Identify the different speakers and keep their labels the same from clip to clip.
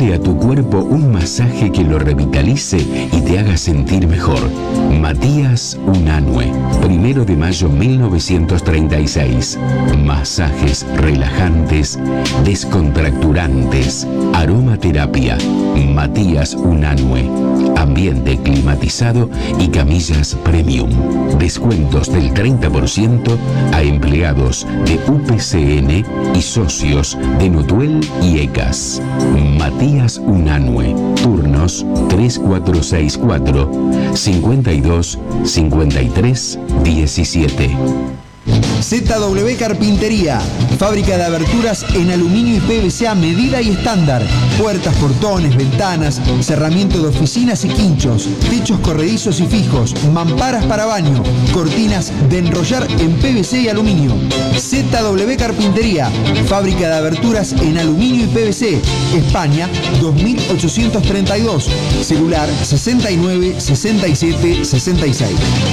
Speaker 1: Dale a tu cuerpo un masaje que lo revitalice y te haga sentir mejor. Matías Unanue, 1 de mayo 1936. Masajes relajantes, descontracturantes, aromaterapia. Matías Unanue. Ambiente climatizado y camillas premium. Descuentos del 30% a empleados de UPCN y socios de Notuel y ECAS. Matías Unanue. Turnos 3464 52 53 17.
Speaker 2: ZW Carpintería, fábrica de aberturas en aluminio y PVC a medida y estándar, puertas, portones, ventanas, cerramiento de oficinas y quinchos, techos corredizos y fijos, mamparas para baño, cortinas de enrollar en PVC y aluminio. ZW Carpintería, fábrica de aberturas en aluminio y PVC, España 2832, celular 69 67 66.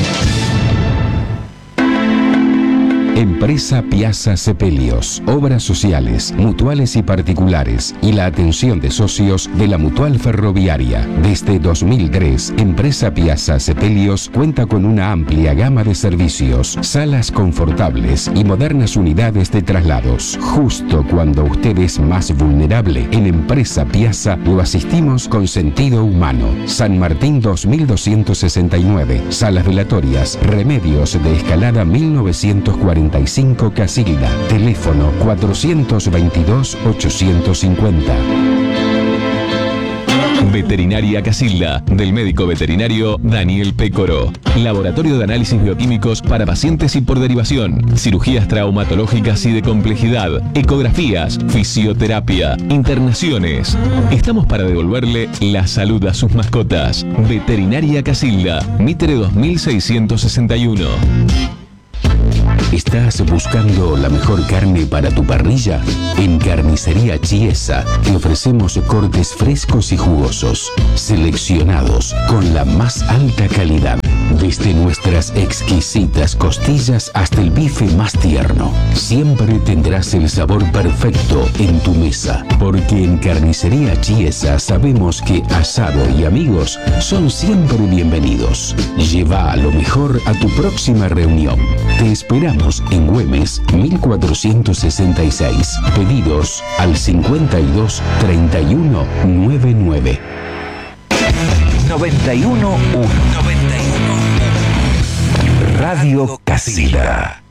Speaker 1: Empresa Piazza Sepelios, obras sociales, mutuales y particulares y la atención de socios de la Mutual Ferroviaria. Desde 2003, Empresa Piazza Sepelios cuenta con una amplia gama de servicios, salas confortables y modernas unidades de traslados. Justo cuando usted es más vulnerable, en Empresa Piazza lo asistimos con sentido humano. San Martín 2269, salas velatorias, Remedios de Escalada 1945 Casilda, teléfono 422-850.
Speaker 3: Veterinaria Casilda, del médico veterinario Daniel Pécoro. Laboratorio de análisis bioquímicos para pacientes y por derivación. Cirugías traumatológicas y de complejidad. Ecografías, fisioterapia, internaciones. Estamos para devolverle la salud a sus mascotas. Veterinaria Casilda, Mitre 2661.
Speaker 1: ¿Estás buscando la mejor carne para tu parrilla? En Carnicería Chiesa te ofrecemos cortes frescos y jugosos, seleccionados con la más alta calidad. Desde nuestras exquisitas costillas hasta el bife más tierno, siempre tendrás el sabor perfecto en tu mesa. Porque en Carnicería Chiesa sabemos que asado y amigos son siempre bienvenidos. Lleva lo mejor a tu próxima reunión. Te esperamos en Güemes 1466. Pedidos al 52 31 99.
Speaker 4: 91.1 Radio Casilda.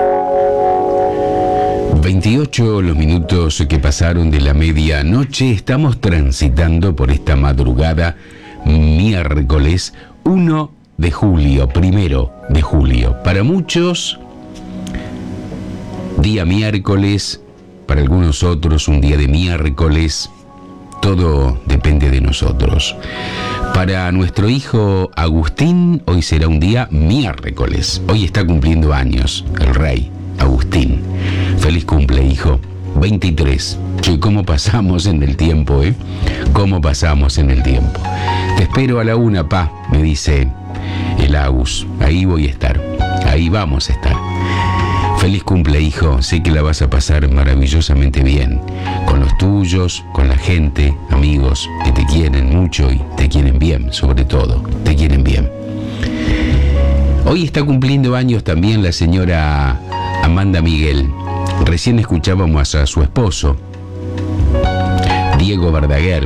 Speaker 1: 28 los minutos que pasaron de la medianoche. Estamos transitando por esta madrugada, miércoles 1 de julio, 1 de julio. Para muchos, día miércoles, para algunos otros un día de miércoles. Todo depende de nosotros. Para nuestro hijo Agustín, hoy será un día miércoles. Hoy está cumpliendo años el rey Agustín. Feliz cumple, hijo. 23. Che, ¿cómo pasamos en el tiempo, eh? ¿Cómo pasamos en el tiempo? Te espero a la 1, pa, me dice el Agus. Ahí voy a estar. Ahí vamos a estar. Feliz cumple, hijo. Sé que la vas a pasar maravillosamente bien. Con los tuyos, con la gente, amigos que te quieren mucho y te quieren bien, sobre todo. Te quieren bien. Hoy está cumpliendo años también la señora Amanda Miguel. Recién escuchábamos a su esposo, Diego Verdaguer.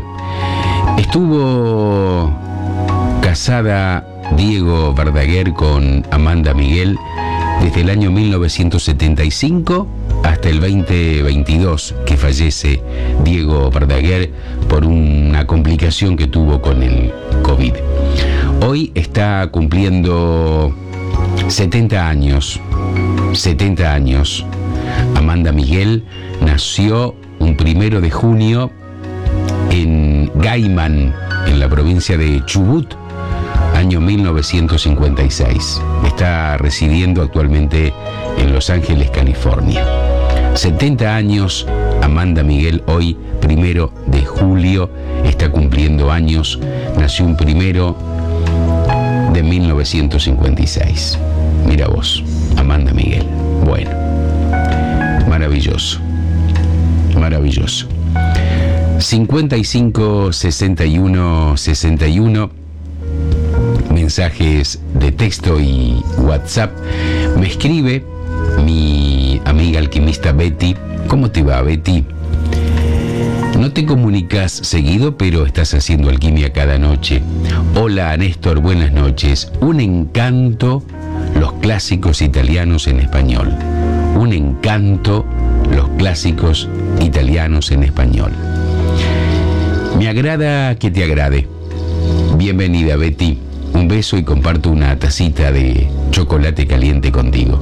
Speaker 1: Estuvo casada Diego Verdaguer con Amanda Miguel desde el año 1975 hasta el 2022, que fallece Diego Verdaguer por una complicación que tuvo con el COVID. Hoy está cumpliendo 70 años. 70 años. Amanda Miguel nació un 1 de junio en Gaiman, en la provincia de Chubut, año 1956. Está residiendo actualmente en Los Ángeles, California. 70 años, Amanda Miguel, hoy 1 de julio, está cumpliendo años. Nació un 1 de 1956. Mira vos, Amanda Miguel. Bueno, maravilloso, maravilloso. 55 61 61, mensajes de texto y WhatsApp. Me escribe mi amiga alquimista Betty. ¿Cómo te va, Betty? No te comunicas seguido, pero estás haciendo alquimia cada noche. Hola, Néstor, buenas noches. Un encanto los clásicos italianos en español. Un encanto los clásicos italianos en español. Me agrada que te agrade. Bienvenida, Betty. Un beso y comparto una tacita de chocolate caliente contigo.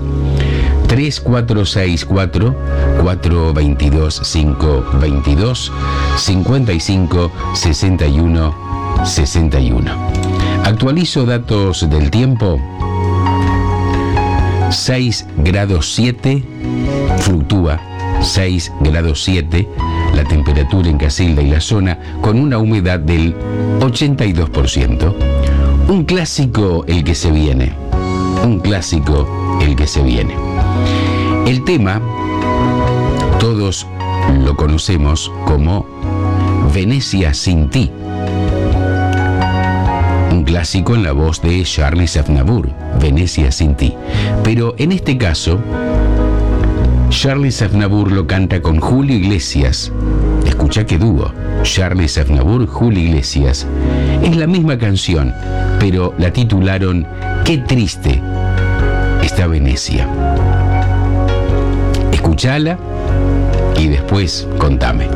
Speaker 1: 3464 422 522 55 61 61. Actualizo datos del tiempo. 6 grados 7, fluctúa 6 grados 7 la temperatura en Casilda y la zona, con una humedad del 82%. Un clásico el que se viene. Un clásico el que se viene. El tema, todos lo conocemos como Venecia sin ti. Un clásico en la voz de Charles Aznavour, Venecia sin ti. Pero en este caso, Charles Aznavour lo canta con Julio Iglesias. Escucha qué dúo. Charles Aznavour, Julio Iglesias. Es la misma canción, pero la titularon Qué triste está Venecia. Escuchala y después contame.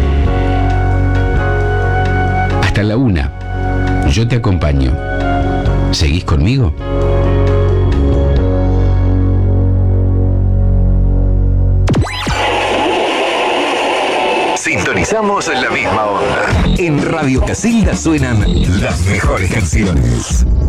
Speaker 1: Hasta la 1. Yo te acompaño. ¿Seguís conmigo?
Speaker 4: Sintonizamos la misma onda. En Radio Casilda suenan las mejores canciones.